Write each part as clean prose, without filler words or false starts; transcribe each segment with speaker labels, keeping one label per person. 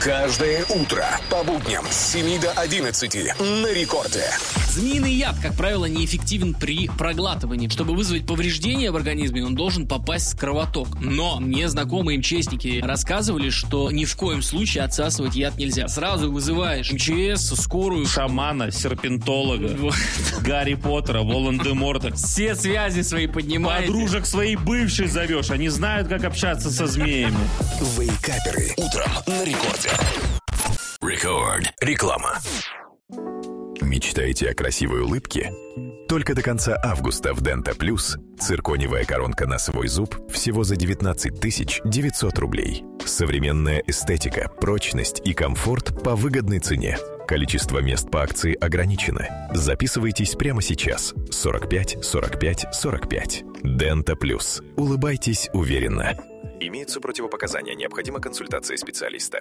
Speaker 1: Каждое утро по будням с 7 до 11 на рекорде.
Speaker 2: Змеиный яд, как правило, неэффективен при проглатывании. Чтобы вызвать повреждения в организме, он должен попасть в кровоток. Но мне знакомые МЧСники рассказывали, что ни в коем случае отсасывать яд нельзя. Сразу вызываешь МЧС, скорую,
Speaker 3: шамана, серпентолога, Гарри Поттера, Волан-де-Морта.
Speaker 2: Все связи свои поднимаете.
Speaker 3: Подружек своей бывшей зовешь. Они знают, как общаться со змеями.
Speaker 1: Вейкаперы. Утром на рекорде. Рекорд. Реклама.
Speaker 4: Мечтаете о красивой улыбке? Только до конца августа в Дента Плюс циркониевая коронка на свой зуб всего за 19 900 рублей. Современная эстетика, прочность и комфорт по выгодной цене. Количество мест по акции ограничено. Записывайтесь прямо сейчас. 45 45 45. Дента Плюс. Улыбайтесь уверенно. Имеются противопоказания. Необходима консультация специалиста.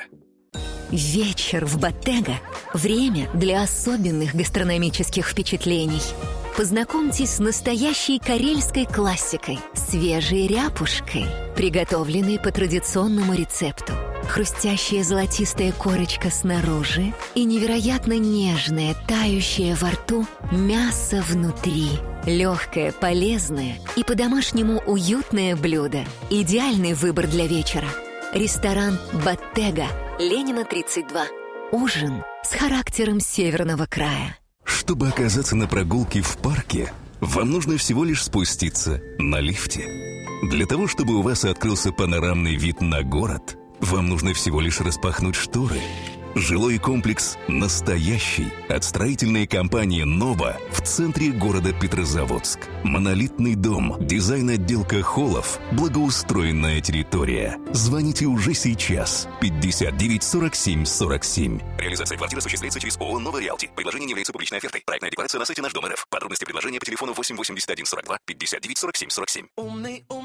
Speaker 5: Вечер в Bottega – время для особенных гастрономических впечатлений. Познакомьтесь с настоящей карельской классикой – свежей ряпушкой, приготовленной по традиционному рецепту. Хрустящая золотистая корочка снаружи и невероятно нежное, тающее во рту мясо внутри. Легкое, полезное и по-домашнему уютное блюдо. Идеальный выбор для вечера. Ресторан «Bottega», Ленина, 32. Ужин с характером северного края.
Speaker 6: Чтобы оказаться на прогулке в парке, вам нужно всего лишь спуститься на лифте. Для того, чтобы у вас открылся панорамный вид на город, вам нужно всего лишь распахнуть шторы. Жилой комплекс «Настоящий» от строительной компании «Нова» в центре города Петрозаводск. Монолитный дом, дизайн-отделка холлов, благоустроенная территория. Звоните уже сейчас. 59 47 47. Реализация квартиры осуществляется через ООО «Нова Реалти». Предложение не является публичной офертой. Проектная декларация на сайте Наш Дом РФ. Подробности предложения по телефону 8 81 42 59 47 47.